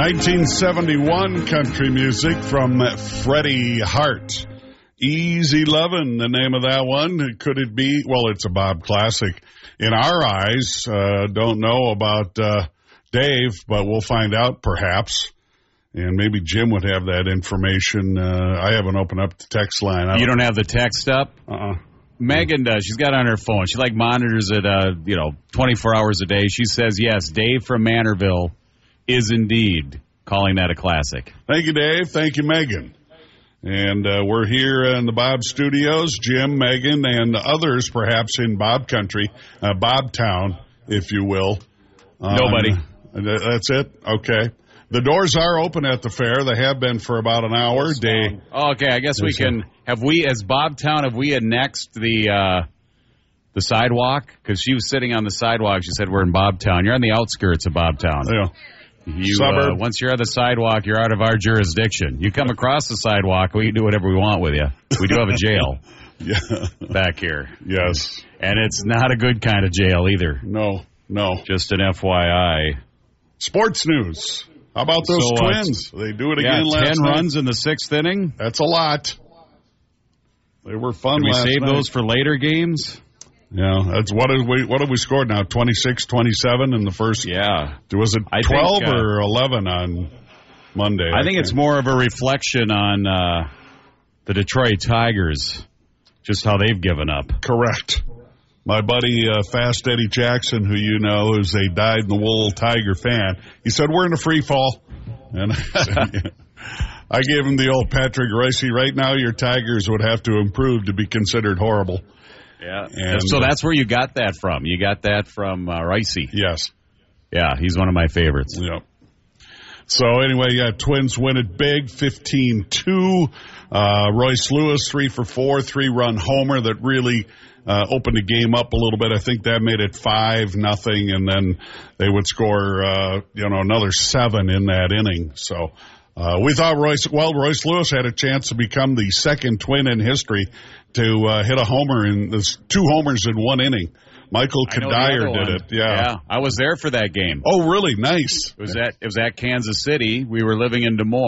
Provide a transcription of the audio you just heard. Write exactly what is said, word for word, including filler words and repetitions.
nineteen seventy-one country music from Freddie Hart. Easy Lovin', the name of that one. Could it be? Well, it's a Bob classic. In our eyes, uh, don't know about uh, Dave, but we'll find out perhaps. And maybe Jim would have that information. Uh, I haven't opened up the text line. Don't you don't have the text up? Uh-uh. Megan does. She's got it on her phone. She, like, monitors it, uh, you know, twenty-four hours a day. She says, yes, Dave from Manorville is indeed calling that a classic. Thank you, Dave. Thank you, Megan. And uh, we're here in the Bob Studios, Jim, Megan, and others perhaps in Bob Country, uh, Bobtown, if you will. Um, Nobody. That's it? Okay. The doors are open at the fair. They have been for about an hour. Day. Oh, okay, I guess we can. Have we, as Bobtown, have we annexed the uh, the sidewalk? Because she was sitting on the sidewalk. She said, we're in Bobtown. You're on the outskirts of Bobtown. Yeah. You, uh, once you're on the sidewalk, you're out of our jurisdiction. You come across the sidewalk, we can do whatever we want with you. We do have a jail yeah. back here. Yes. And it's not a good kind of jail either. No, no. Just an F Y I. Sports news. How about those so, Twins? Uh, they do it yeah, again last ten night. runs in the sixth inning. That's a lot. They were fun Can we last save night. those for later games? Yeah, that's what have we what have we scored now? twenty-six twenty-seven in the first. Yeah. Was it I twelve think, uh, or eleven on Monday? I, I think, think it's more of a reflection on uh, the Detroit Tigers, just how they've given up. Correct. My buddy uh, Fast Eddie Jackson, who you know is a dyed-in-the-wool Tiger fan, he said, we're in a free fall. And I gave him the old Patrick Royce. Right now, your Tigers would have to improve to be considered horrible. Yeah. And, so that's where you got that from. You got that from uh, Ricey. Yes. Yeah, he's one of my favorites. Yep. So anyway, yeah, Twins win it big, fifteen two. Uh, Royce Lewis, three for four, three-run homer that really uh, opened the game up a little bit. I think that made it five nothing, and then they would score, uh, you know, another seven in that inning. So uh, we thought Royce, well, Royce Lewis had a chance to become the second Twin in history to uh, hit a homer in this two homers in one inning. Michael Kadire did it. Yeah. yeah, I was there for that game. Oh, really? Nice. It was at it was at Kansas City. We were living in Des Moines.